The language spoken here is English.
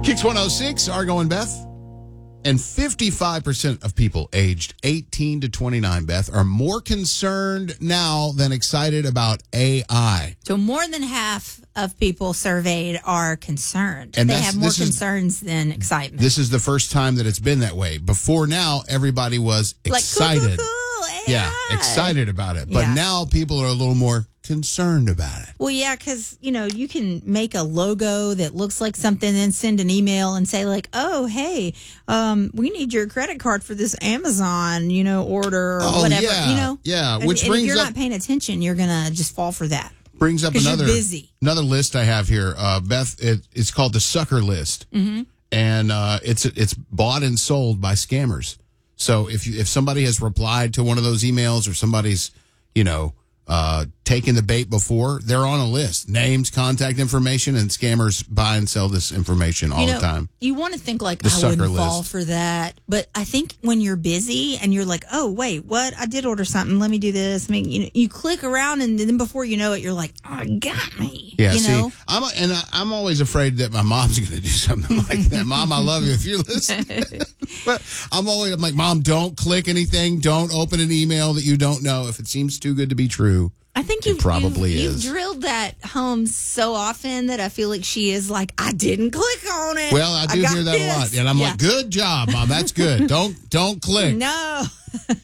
Kicks 106, Argo and Beth. And 55% of people aged 18 to 29, Beth, are more concerned now than excited about AI. So more than half of people surveyed are concerned. And they have more concerns than excitement. This is the first time that it's been that way. Before now, everybody was excited. Like, cool, AI. Yeah, excited about it. But now people are a little more concerned about it. Well, yeah, because, you can make a logo that looks like something, then send an email and say, like, oh, hey, we need your credit card for this Amazon, order or whatever, Yeah, and brings if you're up, not paying attention, you're going to just fall for that. Brings up you're busy. Another list I have here, Beth. It's called the sucker list, and it's bought and sold by scammers. So if somebody has replied to one of those emails or somebody's taken the bait before, they're on a list. Names, contact information, and scammers buy and sell this information all the time. You want to think like, The I wouldn't sucker fall list. for that. But I think when you're busy and you're like, oh, wait, what? I did order something. Let me do this. You click around and then before you know it, you're like, oh, it got me. Yeah, know? I'm always afraid that my mom's going to do something like that. Mom, I love you if you're listening. But I'm like, Mom, don't click anything. Don't open an email that you don't know. If it seems too good to be true. I think you've drilled that home so often that I feel like she is like, I didn't click on it. Well, I do hear that a lot. And I'm like, good job, Mom. That's good. Don't click. No.